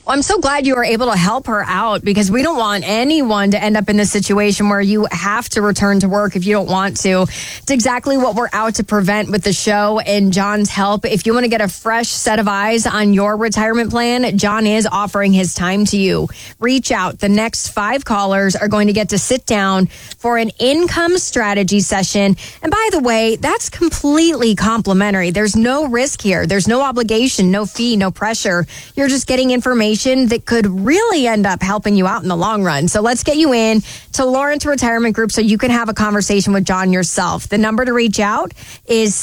Well, I'm so glad you were able to help her out because we don't want anyone to end up in this situation where you have to return to work if you don't want to. It's exactly what we're out to prevent with the show and John's help. If you want to get a fresh set of eyes on your retirement plan, John is offering his time to you. Reach out. The next 5 callers are going to get to sit down for an income strategy session. And by the way, that's completely complimentary. There's no risk here. There's no obligation, no fee, no pressure. You're just getting information that could really end up helping you out in the long run. So let's get you in to Lawrence Retirement Group so you can have a conversation with John yourself. The number to reach out is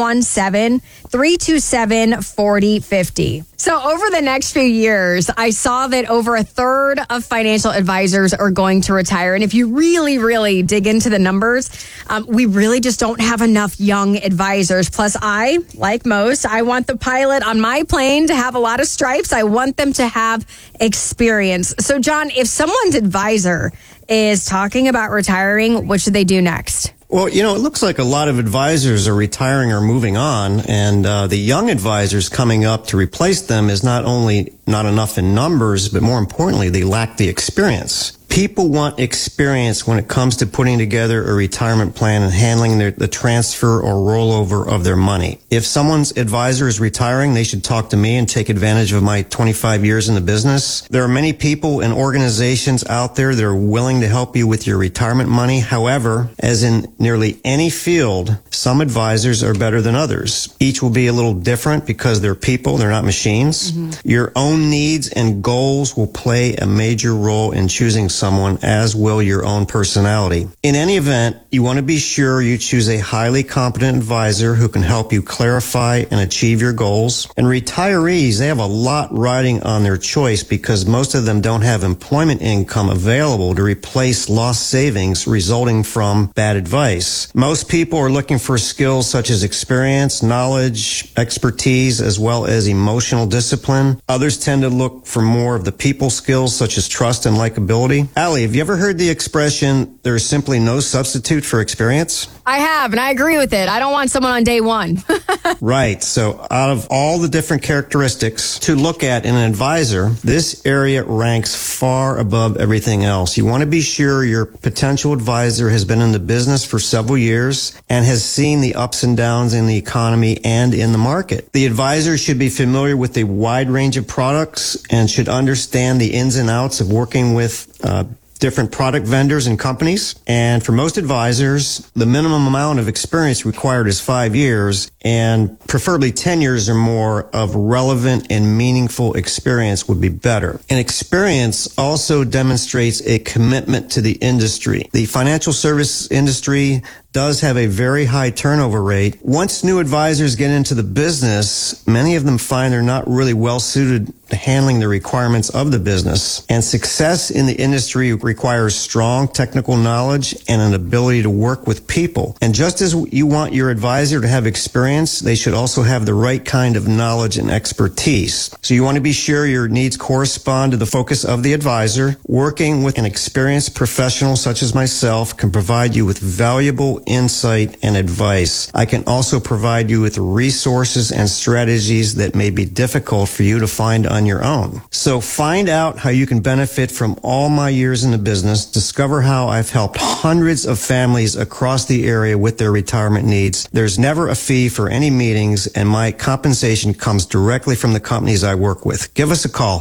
717-327-4050. So over the next few years, I saw that over a third of financial advisors are going to retire. And if you really, really dig into the numbers, we really just don't have enough young advisors. Plus, I, like most, I want the pilot on my plane to have a lot of stripes. I want them to have experience. So, John, if someone's advisor is talking about retiring, what should they do next? Well, it looks like a lot of advisors are retiring or moving on, and the young advisors coming up to replace them is not only not enough in numbers, but more importantly, they lack the experience. People want experience when it comes to putting together a retirement plan and handling the transfer or rollover of their money. If someone's advisor is retiring, they should talk to me and take advantage of my 25 years in the business. There are many people and organizations out there that are willing to help you with your retirement money. However, as in nearly any field, some advisors are better than others. Each will be a little different because they're people, they're not machines. Mm-hmm. Your own needs and goals will play a major role in choosing someone, as will your own personality. In any event, you want to be sure you choose a highly competent advisor who can help you clarify and achieve your goals. And retirees, they have a lot riding on their choice because most of them don't have employment income available to replace lost savings resulting from bad advice. Most people are looking for skills such as experience, knowledge, expertise, as well as emotional discipline. Others tend to look for more of the people skills such as trust and likability. Allie, have you ever heard the expression, there's simply no substitute for experience? I have, and I agree with it. I don't want someone on day one. Right. So out of all the different characteristics to look at in an advisor, this area ranks far above everything else. You want to be sure your potential advisor has been in the business for several years and has seen the ups and downs in the economy and in the market. The advisor should be familiar with a wide range of products and should understand the ins and outs of working with different product vendors and companies. And for most advisors, the minimum amount of experience required is 5 years, and preferably 10 years or more of relevant and meaningful experience would be better. And experience also demonstrates a commitment to the industry. The financial service industry does have a very high turnover rate. Once new advisors get into the business, many of them find they're not really well suited to handling the requirements of the business. And success in the industry requires strong technical knowledge and an ability to work with people. And just as you want your advisor to have experience, they should also have the right kind of knowledge and expertise. So you want to be sure your needs correspond to the focus of the advisor. Working with an experienced professional such as myself can provide you with valuable insight and advice. I can also provide you with resources and strategies that may be difficult for you to find on your own. So find out how you can benefit from all my years in the business. Discover how I've helped hundreds of families across the area with their retirement needs. There's never a fee for any meetings, and my compensation comes directly from the companies I work with. Give us a call,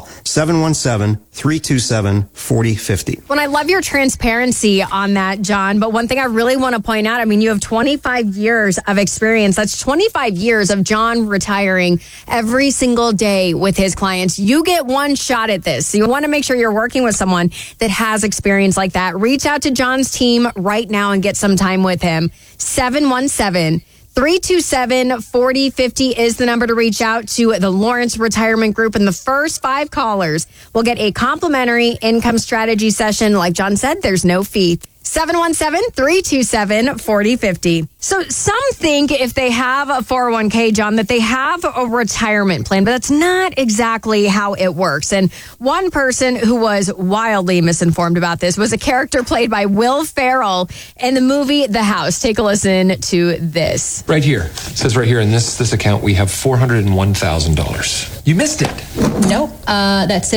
717-327-4050. Well, I love your transparency on that, John. But one thing I really want to point out, you have 25 years of experience. That's 25 years of John retiring every single day with his clients. You get one shot at this. So you want to make sure you're working with someone that has experience like that. Reach out to John's team right now and get some time with him. 717-327-4050 is the number to reach out to the Lawrence Retirement Group. And the first 5 callers will get a complimentary income strategy session. Like John said, there's no fee. 717-327-4050. So some think if they have a 401k, John, that they have a retirement plan, but that's not exactly how it works. And one person who was wildly misinformed about this was a character played by Will Ferrell in the movie The House. Take a listen to this. Right here. It says right here in this account, we have $401,000. You missed it. Nope. That says